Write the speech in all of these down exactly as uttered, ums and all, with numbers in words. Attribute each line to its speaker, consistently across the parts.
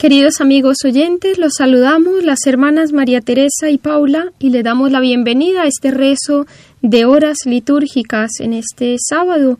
Speaker 1: Queridos amigos oyentes, los saludamos las hermanas María Teresa y Paula y le damos la bienvenida a este rezo de horas litúrgicas en este sábado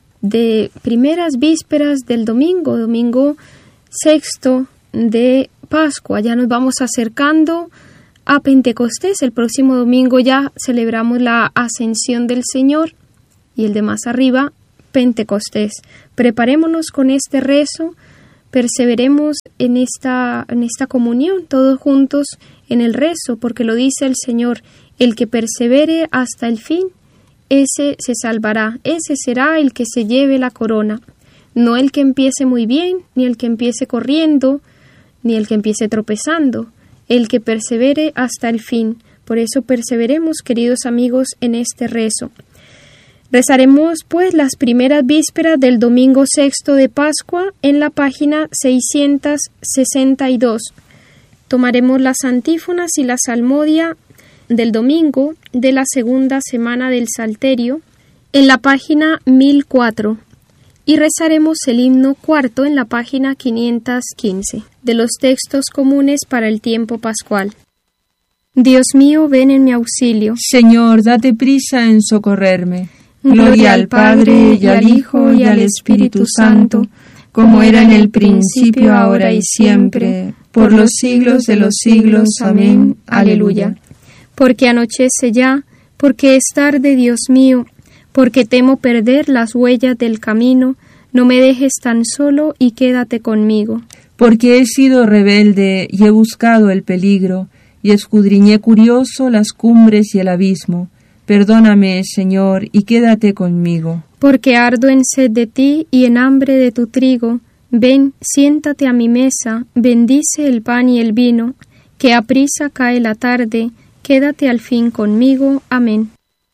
Speaker 1: de primeras vísperas del domingo, domingo sexto de Pascua. Ya nos vamos acercando a Pentecostés. El próximo domingo ya celebramos la Ascensión del Señor y el de más arriba, Pentecostés. Preparémonos con este rezo. Perseveremos en esta, en esta comunión, todos juntos en el rezo, porque lo dice el Señor, el que persevere hasta el fin, ese se salvará, ese será el que se lleve la corona, no el que empiece muy bien, ni el que empiece corriendo, ni el que empiece tropezando, el que persevere hasta el fin. Por eso perseveremos, queridos amigos, en este rezo. Rezaremos pues las primeras vísperas del domingo sexto de Pascua en la página seiscientos sesenta y dos. Tomaremos las antífonas y la salmodia del domingo de la segunda semana del Salterio en la página mil cuatro y rezaremos el himno cuarto en la página quinientos quince de los textos comunes para el tiempo pascual. Dios mío, ven en mi auxilio.
Speaker 2: Señor, date prisa en socorrerme. Gloria al Padre, y al Hijo, y al Espíritu Santo, como era en el principio, ahora y siempre, por los siglos de los siglos. Amén. Aleluya.
Speaker 1: Porque anochece ya, porque es tarde, Dios mío, porque temo perder las huellas del camino, no me dejes tan solo y quédate conmigo.
Speaker 2: Porque he sido rebelde y he buscado el peligro, y escudriñé curioso las cumbres y el abismo. Perdóname, Señor, y quédate conmigo.
Speaker 1: Porque ardo en sed de ti y en hambre de tu trigo. Ven, siéntate a mi mesa, bendice el pan y el vino, que aprisa cae la tarde, quédate al fin conmigo. Amén.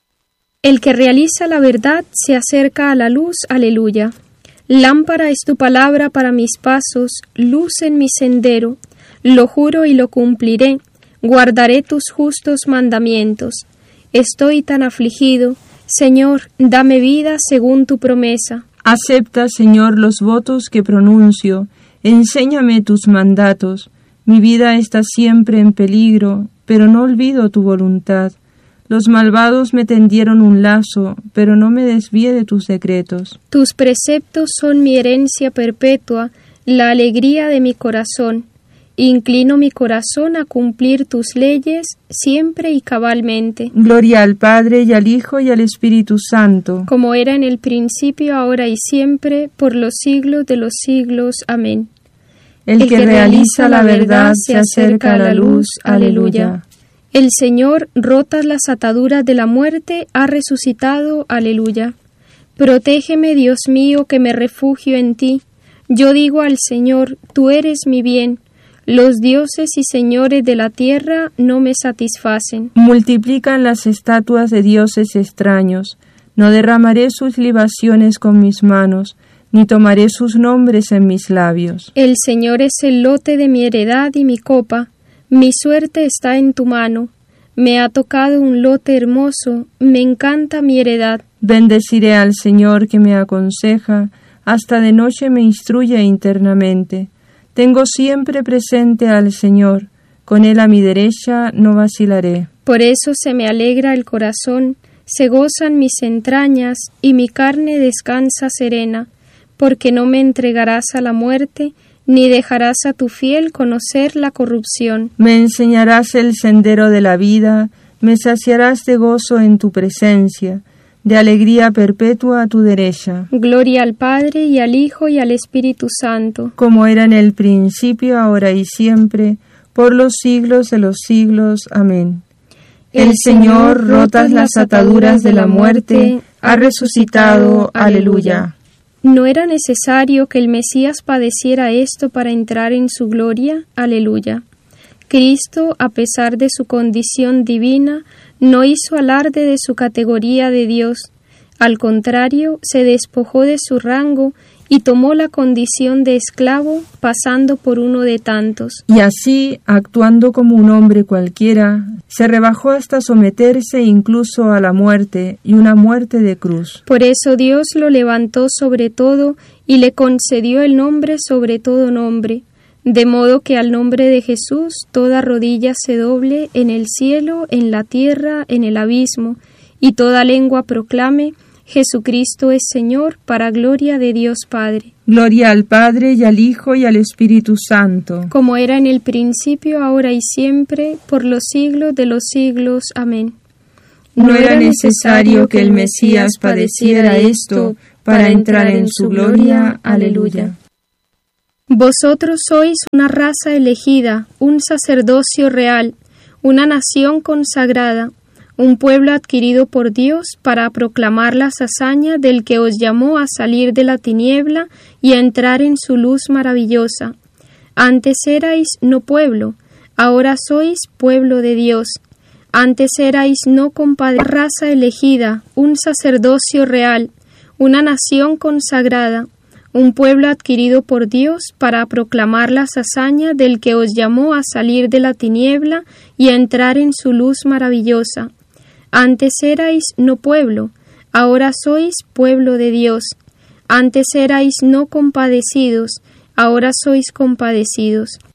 Speaker 1: El que realiza la verdad se acerca a la luz. Aleluya. Lámpara es tu palabra para mis pasos, luz en mi sendero. Lo juro y lo cumpliré, guardaré tus justos mandamientos. Estoy tan afligido, Señor, dame vida según tu promesa.
Speaker 2: Acepta, Señor, los votos que pronuncio, enséñame tus mandatos. Mi vida está siempre en peligro, pero no olvido tu voluntad. Los malvados me tendieron un lazo, pero no me desvié de tus decretos.
Speaker 1: Tus preceptos son mi herencia perpetua, la alegría de mi corazón. Inclino mi corazón a cumplir tus leyes siempre y cabalmente.
Speaker 2: Gloria al Padre, y al Hijo, y al Espíritu Santo.
Speaker 1: Como era en el principio, ahora y siempre, por los siglos de los siglos. Amén.
Speaker 2: El, el que, que realiza la verdad se acerca a la luz. Aleluya.
Speaker 1: El Señor, rotas las ataduras de la muerte, ha resucitado. Aleluya. Protégeme, Dios mío, que me refugio en ti. Yo digo al Señor, tú eres mi bien. Los dioses y señores de la tierra no me satisfacen.
Speaker 2: Multiplican las estatuas de dioses extraños. No derramaré sus libaciones con mis manos, ni tomaré sus nombres en mis labios.
Speaker 1: El Señor es el lote de mi heredad y mi copa. Mi suerte está en tu mano. Me ha tocado un lote hermoso. Me encanta mi heredad.
Speaker 2: Bendeciré al Señor que me aconseja. Hasta de noche me instruye internamente. Tengo siempre presente al Señor, con Él a mi derecha no vacilaré.
Speaker 1: Por eso se me alegra el corazón, se gozan mis entrañas, y mi carne descansa serena, porque no me entregarás a la muerte, ni dejarás a tu fiel conocer la corrupción.
Speaker 2: Me enseñarás el sendero de la vida, me saciarás de gozo en tu presencia, de alegría perpetua a tu derecha.
Speaker 1: Gloria al Padre, y al Hijo, y al Espíritu Santo.
Speaker 2: Como era en el principio, ahora y siempre, por los siglos de los siglos. Amén. El, el Señor, rotas las ataduras de la muerte, ha resucitado. Aleluya.
Speaker 1: ¿No era necesario que el Mesías padeciera esto para entrar en su gloria? Aleluya. Cristo, a pesar de su condición divina, no hizo alarde de su categoría de Dios. Al contrario, se despojó de su rango y tomó la condición de esclavo, pasando por uno de tantos.
Speaker 2: Y así, actuando como un hombre cualquiera, se rebajó hasta someterse incluso a la muerte, y una muerte de cruz.
Speaker 1: Por eso Dios lo levantó sobre todo y le concedió el nombre sobre todo nombre, de modo que al nombre de Jesús toda rodilla se doble en el cielo, en la tierra, en el abismo, y toda lengua proclame: Jesucristo es Señor, para gloria de Dios Padre.
Speaker 2: Gloria al Padre, y al Hijo, y al Espíritu Santo.
Speaker 1: Como era en el principio, ahora y siempre, por los siglos de los siglos. Amén.
Speaker 2: No era necesario que el Mesías padeciera esto para entrar en su gloria. Aleluya.
Speaker 1: Vosotros sois una raza elegida, un sacerdocio real, una nación consagrada, un pueblo adquirido por Dios para proclamar las hazañas del que os llamó a salir de la tiniebla y a entrar en su luz maravillosa. Antes erais no pueblo, ahora sois pueblo de Dios. Antes erais no compadre, raza elegida, un sacerdocio real, una nación consagrada, un pueblo adquirido por Dios para proclamar las hazañas del que os llamó a salir de la tiniebla y a entrar en su luz maravillosa. Antes erais no pueblo, ahora sois pueblo de Dios. Antes erais no compadecidos, ahora sois compadecidos.